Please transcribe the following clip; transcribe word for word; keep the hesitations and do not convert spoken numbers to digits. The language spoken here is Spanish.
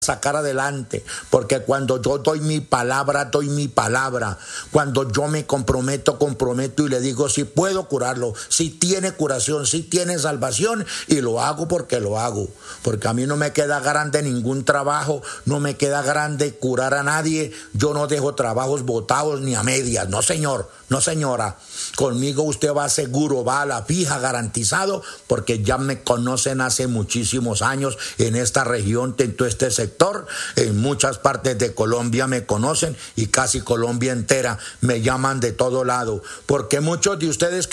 sacar adelante, porque cuando yo doy mi palabra, doy mi palabra. Cuando yo me comprometo, comprometo y le digo si puedo curarlo, si tiene curación, si tiene salvación, y lo hago porque lo hago, porque a mí no me queda grande ningún trabajo, no me queda grande curar a nadie. Yo no dejo trabajos botados ni a medias, no señor, no señora. Conmigo usted va seguro, va a la fija, garantizado, porque ya me conocen hace muchísimos años en esta región, en todo este sector. En muchas partes de Colombia me conocen y casi Colombia entera me llaman de todo lado, porque muchos de ustedes